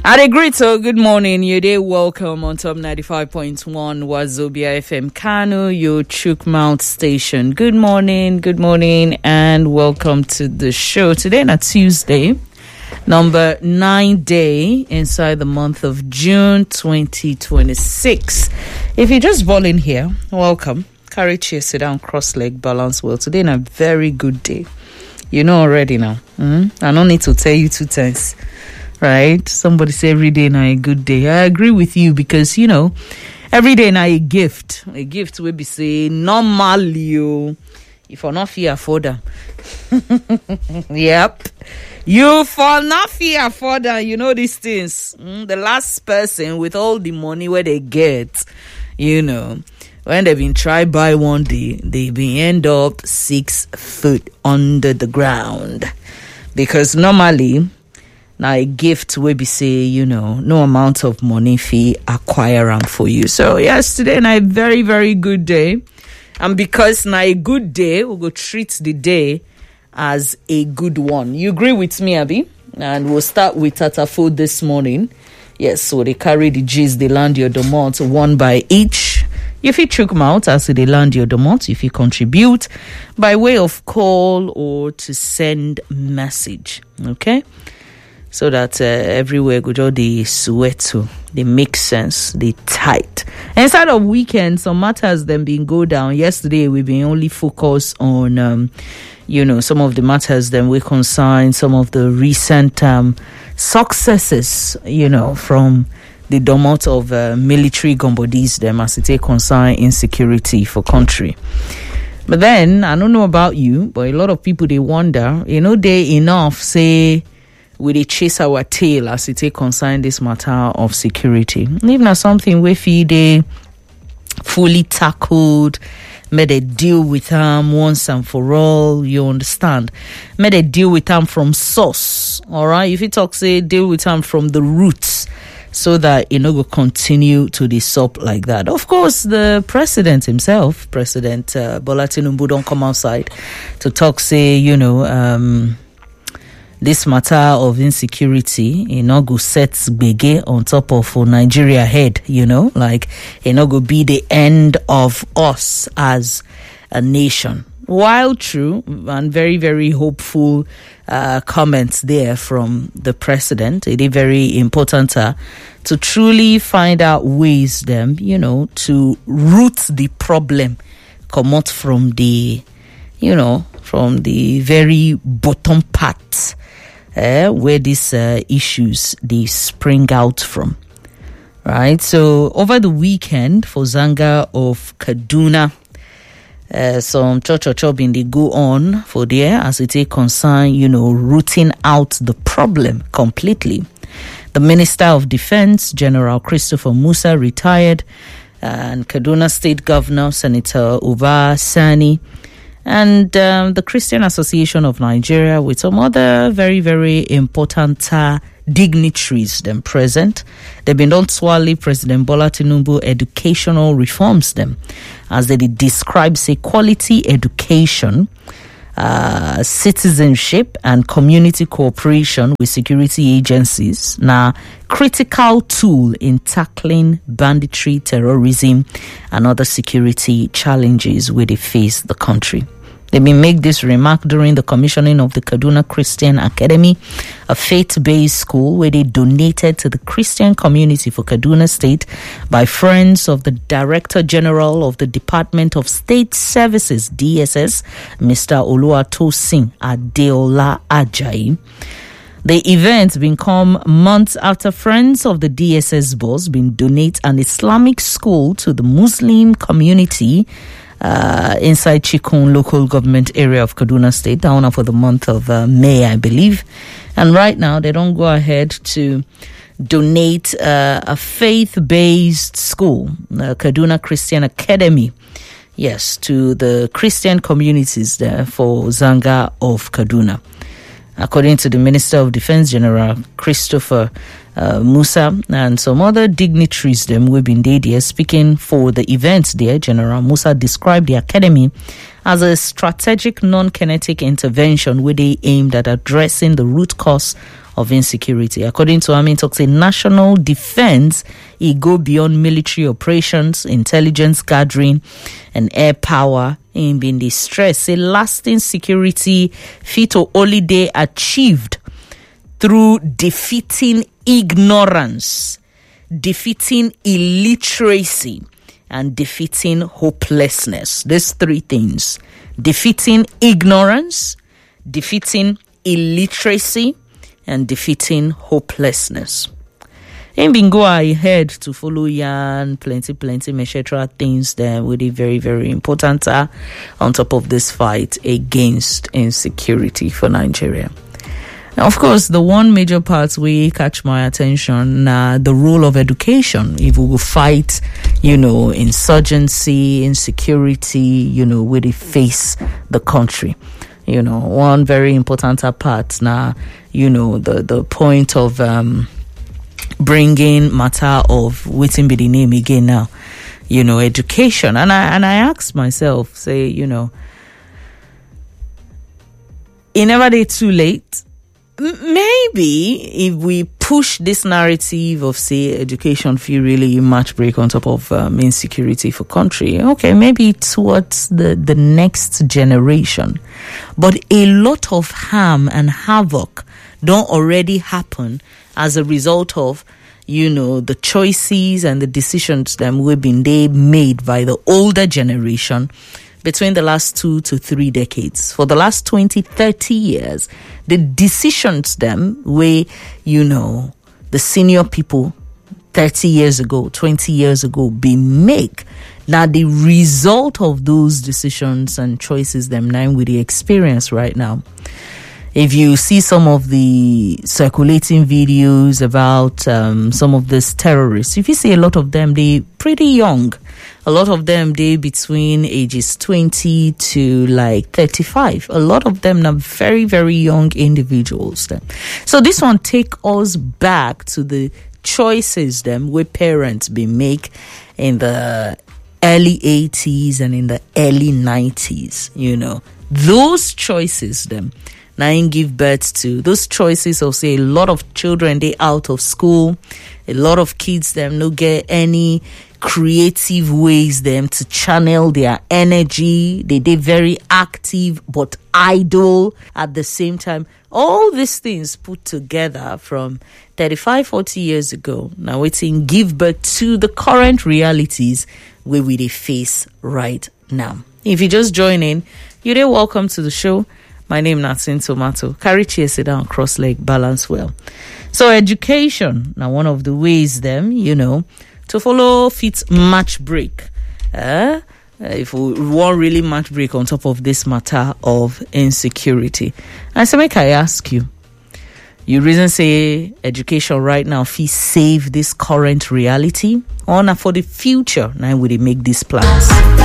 Adegrito, good morning. You're day welcome on top 95.1 Wazobia FM Kano, your Chukmount station. Good morning, and welcome to the show. Today, on Tuesday, number 9 day inside the month of June 2026. If you're just balling here, welcome. Carry chair, sit down, cross leg, balance well. Today, a very good day. You know already now. I don't need to tell you 2 times. Right? Somebody say every day now a good day. I agree with you because, every day now a gift. A gift will be say, normally, if you're not fear afford them. Yep. You for not fear afford them. You know these things. The last person with all the money where they get, when they've been tried by one day, they been end up 6 foot under the ground. Because normally, now a gift will be say, no amount of money fee acquire them for you. So yes, today na a very, very good day. And because na a good day, we'll go treat the day as a good one. You agree with me, Abby? And we'll start with Tatafo this morning. Yes, so they carry the G's, they land your domot one by each. If you choke them out as they land your domot, if you contribute by way of call or to send message. Okay? So that everywhere go just the Soweto, they make sense, they tight. Inside of weekend, some matters then been go down. Yesterday we've been only focused on, some of the matters then we concern some of the recent successes, from the domot of military gumbodis them as it concern insecurity for country. But then I don't know about you, but a lot of people they wonder, they enough say. We they chase our tail as it concern this matter of security. Even as something we feel they fully tackled, may they deal with them once and for all, you understand? May they deal with them from source, all right? If you talk, say, deal with them from the roots so that, will continue to the sub like that. Of course, the president himself, President Bola Tinubu, don't come outside to talk, say, this matter of insecurity, go set Gbege on top of Nigeria head, go be the end of us as a nation. While true and very, very hopeful comments there from the president, it is very important to truly find out ways to root the problem, come out from the, from the very bottom part. Where these issues they spring out from, right? So over the weekend for Zanga of Kaduna, some church been they go on for there as it is concern, rooting out the problem completely. The Minister of Defense, General Christopher Musa, retired, and Kaduna State Governor Senator Uba Sani. And the Christian Association of Nigeria with some other very, very important dignitaries them present. They've been done swally President Bola Tinubu educational reforms them as they describe, say, quality education, citizenship and community cooperation with security agencies. Now, critical tool in tackling banditry, terrorism and other security challenges where they face the country. They may make this remark during the commissioning of the Kaduna Christian Academy, a faith-based school where they donated to the Christian community for Kaduna State by friends of the Director General of the Department of State Services, DSS, Mr. Oluwatosin Adeola Ajayi. The event been come months after friends of the DSS boss been donate an Islamic school to the Muslim community inside Chikun local government area of Kaduna State, down for the month of May, I believe. And right now, they don't go ahead to donate a faith-based school, Kaduna Christian Academy, yes, to the Christian communities there for Zanga of Kaduna. According to the Minister of Defense, General Christopher Musa, and some other dignitaries them we've been there speaking for the event there, General Musa described the academy as a strategic non-kinetic intervention where they aimed at addressing the root cause of insecurity. According to Amin Talks, national defense, it go beyond military operations, intelligence gathering, and air power. In being the stress, a lasting security fit to only day achieved through defeating ignorance, defeating illiteracy, and defeating hopelessness. These three things: defeating ignorance, defeating illiteracy, and defeating hopelessness. In bingo, I had to follow yarn plenty meshetra things that would be very, very important on top of this fight against insecurity for Nigeria. Now, of course, the one major part we catch my attention, the role of education. If we will fight, insurgency, insecurity, we will face the country. One very important part now, the point of bringing matter of waiting be the name again now, education. And I asked myself, say, it never did too late. Maybe if we push this narrative of, say, education feel really much break on top of insecurity for country, okay, maybe towards the next generation. But a lot of harm and havoc don't already happen as a result of, the choices and the decisions that we've been made by the older generation between the last 2 to 3 decades. For the last 20, 30 years, the decisions where, the senior people 30 years ago, 20 years ago, be make. Now, the result of those decisions and choices now with the experience right now. If you see some of the circulating videos about some of these terrorists, if you see a lot of them, they pretty young. A lot of them, they between ages 20 to like 35. A lot of them are very, very young individuals. So this one take us back to the choices where parents be make in the early 80s and in the early 90s. Those choices now give birth to those choices of, say, a lot of children they out of school, a lot of kids no get any creative ways to channel their energy. They very active but idle at the same time. All these things put together from 35, 40 years ago, now waiting give birth to the current realities where we face right now. If you just join in, you're welcome to the show. My name is Natsin Tomato. Carry chair, sit down, cross leg, balance well. So education, now one of the ways to follow fit match break. If we want really match break on top of this matter of insecurity. And so make I ask you, you reason say education right now fee save this current reality or now for the future? Now would they make these plans?